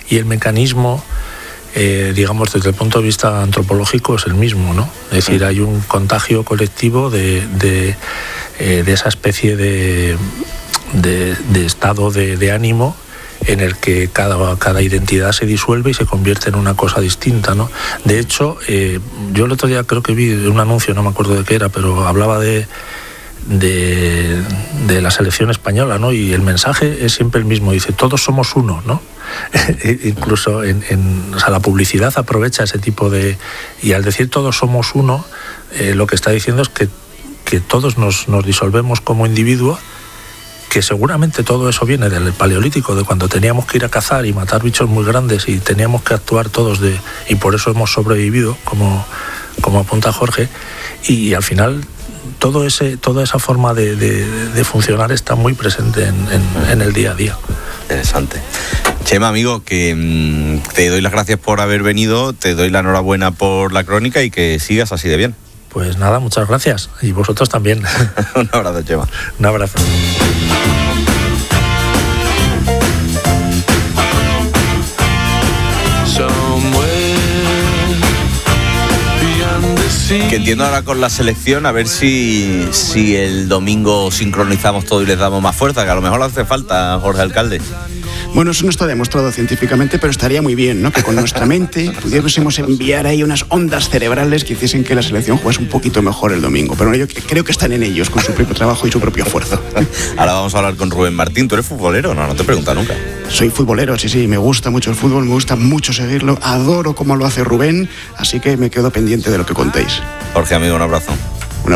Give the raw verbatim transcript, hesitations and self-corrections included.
y el mecanismo, eh, digamos, desde el punto de vista antropológico es el mismo, ¿no? Es decir, hay un contagio colectivo de, de, eh, de esa especie de, de, de estado de, de ánimo en el que cada, cada identidad se disuelve y se convierte en una cosa distinta, ¿no? De hecho, eh, yo el otro día creo que vi un anuncio, no me acuerdo de qué era, pero hablaba de, de, de la selección española, ¿no? Y el mensaje es siempre el mismo, dice, todos somos uno, ¿no? Incluso en, en o sea, la publicidad aprovecha ese tipo de... Y al decir todos somos uno, eh, lo que está diciendo es que, que todos nos, nos disolvemos como individuos, que seguramente todo eso viene del Paleolítico, de cuando teníamos que ir a cazar y matar bichos muy grandes y teníamos que actuar todos de... Y por eso hemos sobrevivido, como, como apunta Jorge, y, y al final todo ese, toda esa forma de, de, de funcionar está muy presente en, en, en el día a día. Interesante. Chema, amigo, que mmm, te doy las gracias por haber venido, te doy la enhorabuena por la crónica y que sigas así de bien. Pues nada, muchas gracias. Y vosotros también. Un abrazo, Chema. Un abrazo. Que entiendo ahora con la selección, a ver si, si el domingo sincronizamos todo y les damos más fuerza, que a lo mejor le hace falta, Jorge Alcalde. Bueno, eso no está demostrado científicamente, pero estaría muy bien, ¿no? Que con nuestra mente pudiésemos enviar ahí unas ondas cerebrales que hiciesen que la selección jugase un poquito mejor el domingo. Pero yo creo que están en ellos, con su propio trabajo y su propio esfuerzo. Ahora vamos a hablar con Rubén Martín. ¿Tú eres futbolero? No, no te he preguntado nunca. Soy futbolero, sí, sí. Me gusta mucho el fútbol, me gusta mucho seguirlo. Adoro cómo lo hace Rubén, así que me quedo pendiente de lo que contéis. Jorge, amigo, un abrazo.